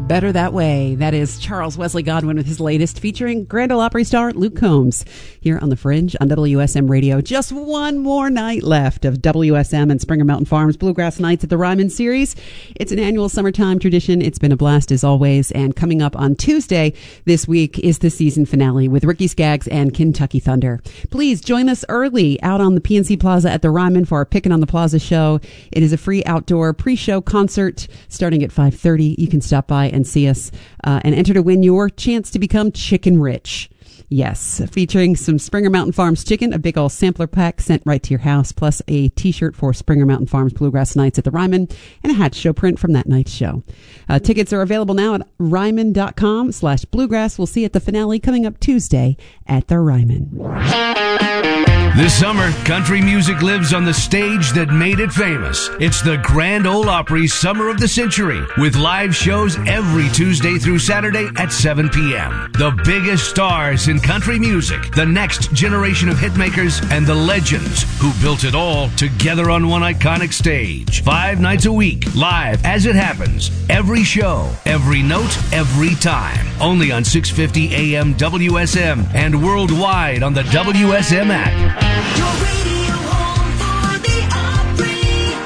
Better That Way. That is Charles Wesley Godwin with his latest, featuring Grand Ole Opry star Luke Combs here on The Fringe on WSM Radio. Just one more night left of WSM and Springer Mountain Farms Bluegrass Nights at the Ryman Series. It's an annual summertime tradition. It's been a blast as always. And coming up on Tuesday this week is the season finale with Ricky Skaggs and Kentucky Thunder. Please join us early out on the PNC Plaza at the Ryman for our Pickin' on the Plaza show. It is a free outdoor pre-show concert starting at 5:30. You can stop by and see us and enter to win your chance to become chicken rich. Yes, featuring some Springer Mountain Farms chicken, a big old sampler pack sent right to your house, plus a t-shirt for Springer Mountain Farms Bluegrass Nights at the Ryman, and a hat show print from that night's show. Tickets are available now at ryman.com/bluegrass. We'll see you at the finale coming up Tuesday at the Ryman. This summer, country music lives on the stage that made it famous. It's the Grand Ole Opry Summer of the Century, with live shows every Tuesday through Saturday at 7 p.m. The biggest stars in country music, the next generation of hitmakers, and the legends who built it all together on one iconic stage. 5 nights a week, live as it happens. Every show, every note, every time. Only on 650 AM WSM and worldwide on the WSM app. Your radio home for the Opry,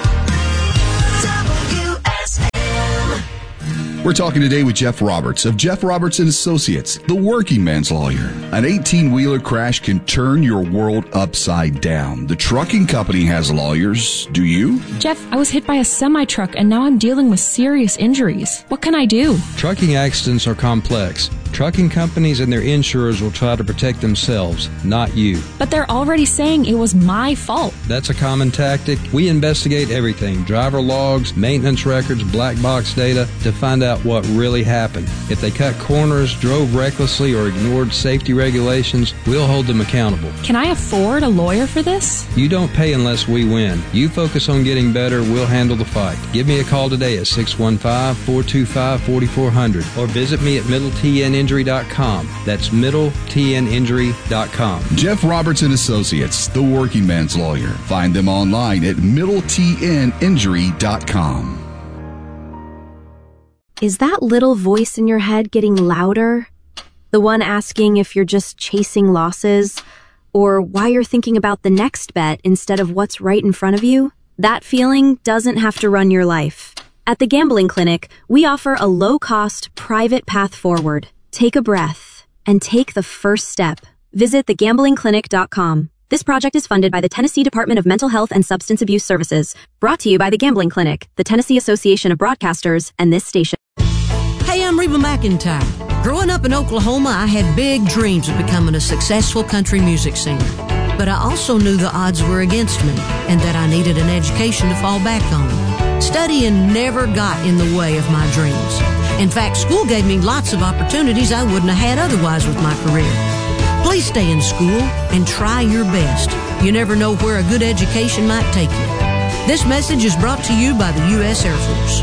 WSM. We're talking today with Jeff Roberts of Jeff Roberts & Associates, the working man's lawyer. An 18-wheeler crash can turn your world upside down. The trucking company has lawyers. Do you? Jeff, I was hit by a semi-truck and now I'm dealing with serious injuries. What can I do? Trucking accidents are complex. Trucking companies and their insurers will try to protect themselves, not you. But they're already saying it was my fault. That's a common tactic. We investigate everything, driver logs, maintenance records, black box data, to find out what really happened. If they cut corners, drove recklessly, or ignored safety regulations, we'll hold them accountable. Can I afford a lawyer for this? You don't pay unless we win. You focus on getting better, we'll handle the fight. Give me a call today at 615-425-4400 or visit me at middletninjury.com. That's middletninjury.com. Jeff Roberts & Associates, the working man's lawyer. Find them online at middletninjury.com. Is that little voice in your head getting louder? The one asking if you're just chasing losses, or why you're thinking about the next bet instead of what's right in front of you? That feeling doesn't have to run your life. At the Gambling Clinic, we offer a low-cost, private path forward. Take a breath and take the first step. Visit thegamblingclinic.com. This project is funded by the Tennessee Department of Mental Health and Substance Abuse Services. Brought to you by the Gambling Clinic, the Tennessee Association of Broadcasters, and this station. Hey, I'm Reba McEntire. Growing up in Oklahoma, I had big dreams of becoming a successful country music singer. But I also knew the odds were against me and that I needed an education to fall back on. Studying never got in the way of my dreams. In fact, school gave me lots of opportunities I wouldn't have had otherwise with my career. Please stay in school and try your best. You never know where a good education might take you. This message is brought to you by the U.S. Air Force.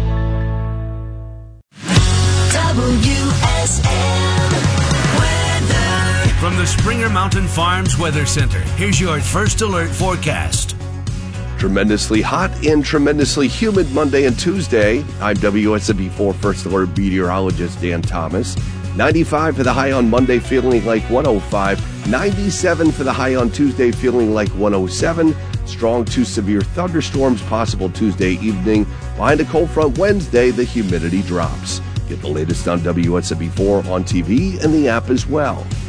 WSM weather. From the Springer Mountain Farms Weather Center, here's your first alert forecast. Tremendously hot and tremendously humid Monday and Tuesday. I'm WSMB4 First Alert meteorologist Dan Thomas. 95 for the high on Monday, feeling like 105. 97 for the high on Tuesday, feeling like 107. Strong to severe thunderstorms possible Tuesday evening. Behind a cold front Wednesday, the humidity drops. Get the latest on WSMB4 on TV and the app as well.